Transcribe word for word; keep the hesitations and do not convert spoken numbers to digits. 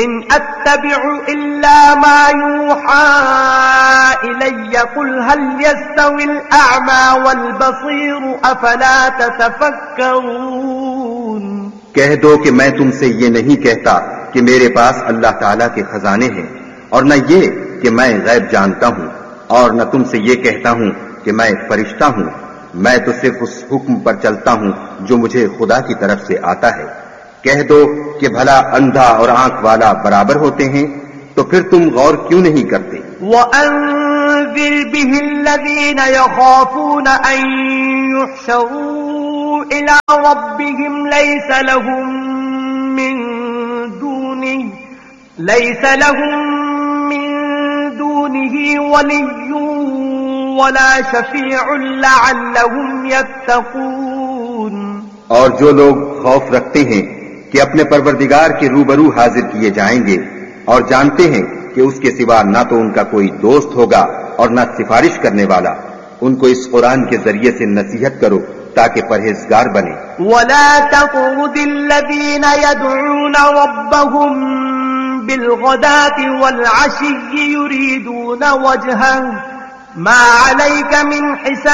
ان اتبع الا ما يوحى الي قل هل يستوي الاعمى والبصير افلا تتفكرون. کہہ دو کہ میں تم سے یہ نہیں کہتا کہ میرے پاس اللہ تعالیٰ کے خزانے ہیں، اور نہ یہ کہ میں غیب جانتا ہوں، اور نہ تم سے یہ کہتا ہوں کہ میں فرشتہ ہوں. میں تو صرف اس حکم پر چلتا ہوں جو مجھے خدا کی طرف سے آتا ہے. کہہ دو کہ بھلا اندھا اور آنکھ والا برابر ہوتے ہیں؟ تو پھر تم غور کیوں نہیں کرتے؟ وَأَنذِرْ بِهِ الَّذِينَ يَخَافُونَ أَن يُحْشَرُوا إِلَى رَبِّهِمْ لَيْسَ لَهُم مِّن دُونِهِ لَيْسَ لَهُم مِّن دُونِهِ وَلِيٌّ وَلَا شَفِيعٌ لَعَلَّهُمْ يَتَّقُونَ. اور جو لوگ خوف رکھتے ہیں کہ اپنے پروردگار کے روبرو حاضر کیے جائیں گے اور جانتے ہیں کہ اس کے سوا نہ تو ان کا کوئی دوست ہوگا اور نہ سفارش کرنے والا، ان کو اس قرآن کے ذریعے سے نصیحت کرو تاکہ پرہیزگار بنے. وَلَا تَطْرُدِ الَّذِينَ يَدْعُونَ رَبَّهُم بِالْغَدَاةِ وَالْعَشِيِّ يُرِيدُونَ وَجْهَهُ مَا عَلَيْكَ مِنْ حِسَابِهِم